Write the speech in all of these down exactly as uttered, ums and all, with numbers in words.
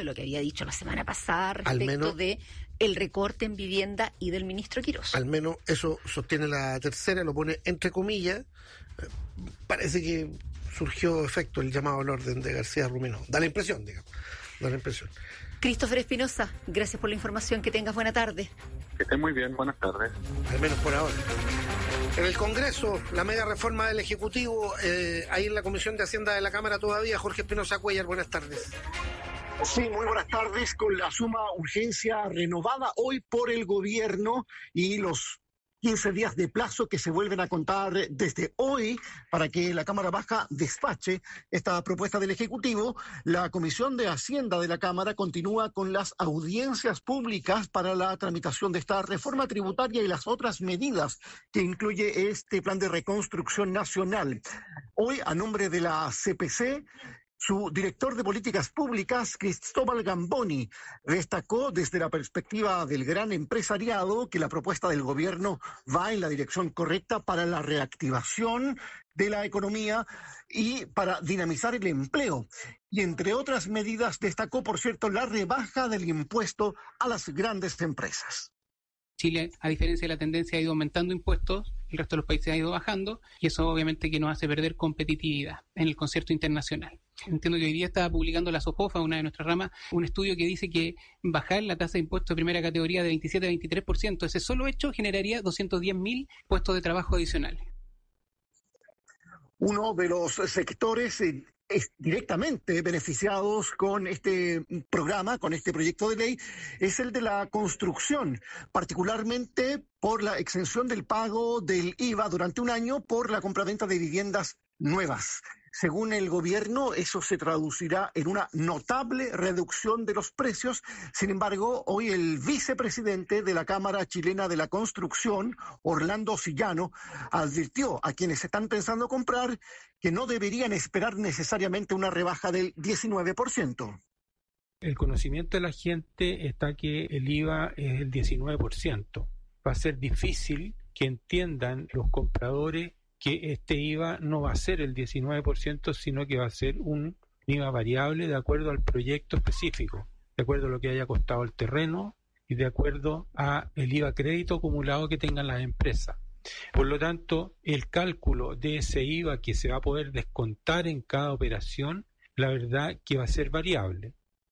de lo que había dicho la semana pasada respecto menos, de el recorte en vivienda y del ministro Quirós. Al menos eso sostiene la tercera, lo pone entre comillas. Parece que surgió efecto el llamado al orden de García Rumino. Da la impresión, digamos. Da la impresión. Christopher Espinosa, gracias por la información. Que tengas buena tarde. Que estén muy bien, buenas tardes. Al menos por ahora. En el Congreso, la mega reforma del Ejecutivo, eh, ahí en la Comisión de Hacienda de la Cámara todavía, Jorge Espinosa Cuellar, buenas tardes. Sí, muy buenas tardes, con la suma urgencia renovada hoy por el gobierno y los quince días de plazo que se vuelven a contar desde hoy para que la Cámara Baja despache esta propuesta del Ejecutivo. La Comisión de Hacienda de la Cámara continúa con las audiencias públicas para la tramitación de esta reforma tributaria y las otras medidas que incluye este plan de reconstrucción nacional. Hoy, a nombre de la C P C, su director de políticas públicas, Cristóbal Gamboni, destacó desde la perspectiva del gran empresariado que la propuesta del gobierno va en la dirección correcta para la reactivación de la economía y para dinamizar el empleo. Y entre otras medidas destacó, por cierto, la rebaja del impuesto a las grandes empresas. Chile, a diferencia de la tendencia, ha ido aumentando impuestos, el resto de los países ha ido bajando, y eso obviamente que nos hace perder competitividad en el concierto internacional. Entiendo que hoy día está publicando la SOFOFA, una de nuestras ramas, un estudio que dice que bajar la tasa de impuestos de primera categoría de veintisiete a veintitrés por ciento, ese solo hecho generaría doscientos diez mil puestos de trabajo adicionales. Uno de los sectores eh, es directamente beneficiados con este programa, con este proyecto de ley, es el de la construcción, particularmente por la exención del pago del I V A durante un año por la compraventa de viviendas nuevas. Según el gobierno, eso se traducirá en una notable reducción de los precios. Sin embargo, hoy el vicepresidente de la Cámara Chilena de la Construcción, Orlando Sillano, advirtió a quienes están pensando comprar que no deberían esperar necesariamente una rebaja del diecinueve por ciento. El conocimiento de la gente está que el I V A es el diecinueve por ciento. Va a ser difícil que entiendan los compradores que este I V A no va a ser el diecinueve por ciento, sino que va a ser un I V A variable de acuerdo al proyecto específico, de acuerdo a lo que haya costado el terreno y de acuerdo a el I V A crédito acumulado que tengan las empresas. Por lo tanto, el cálculo de ese I V A que se va a poder descontar en cada operación, la verdad que va a ser variable.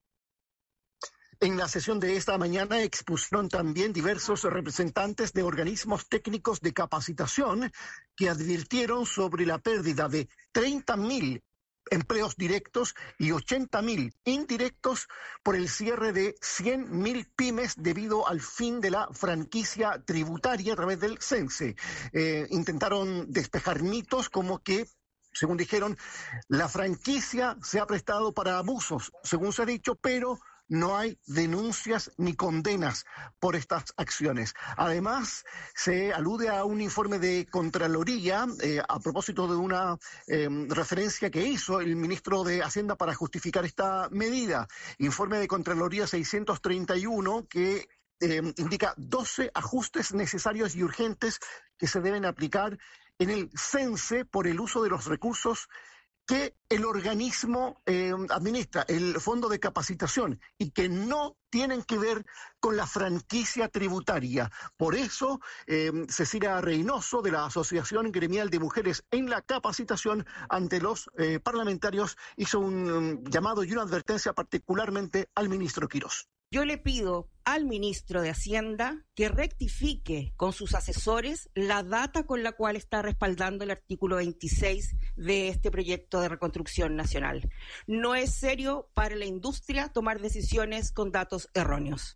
En la sesión de esta mañana expusieron también diversos representantes de organismos técnicos de capacitación que advirtieron sobre la pérdida de treinta mil empleos directos y ochenta mil indirectos por el cierre de cien mil pymes debido al fin de la franquicia tributaria a través del CENSE. Eh, intentaron despejar mitos como que, según dijeron, la franquicia se ha prestado para abusos, según se ha dicho, pero no hay denuncias ni condenas por estas acciones. Además, se alude a un informe de Contraloría eh, a propósito de una eh, referencia que hizo el ministro de Hacienda para justificar esta medida. Informe de Contraloría seiscientos treinta y uno que eh, indica doce ajustes necesarios y urgentes que se deben aplicar en el CENSE por el uso de los recursos que el organismo eh, administra, el Fondo de Capacitación, y que no tienen que ver con la franquicia tributaria. Por eso, eh, Cecilia Reynoso, de la Asociación Gremial de Mujeres en la Capacitación, ante los eh, parlamentarios, hizo un um, llamado y una advertencia particularmente al ministro Quirós. Yo le pido al ministro de Hacienda que rectifique con sus asesores la data con la cual está respaldando el artículo veintiséis de este proyecto de reconstrucción nacional. No es serio para la industria tomar decisiones con datos erróneos.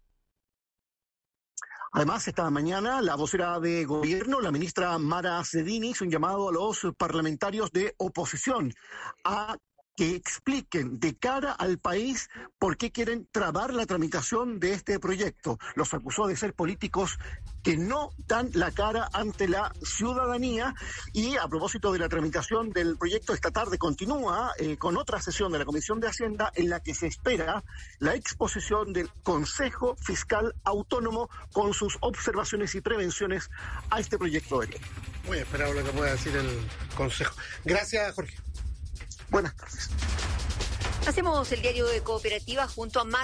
Además, esta mañana la vocera de gobierno, la ministra Mara Cedini, hizo un llamado a los parlamentarios de oposición a que expliquen de cara al país por qué quieren trabar la tramitación de este proyecto. Los acusó de ser políticos que no dan la cara ante la ciudadanía. Y a propósito de la tramitación del proyecto, esta tarde continúa eh, con otra sesión de la Comisión de Hacienda en la que se espera la exposición del Consejo Fiscal Autónomo con sus observaciones y prevenciones a este proyecto de ley. Muy esperado lo que pueda decir el Consejo. Gracias, Jorge. Buenas tardes. Hacemos el diario de Cooperativa junto a Mar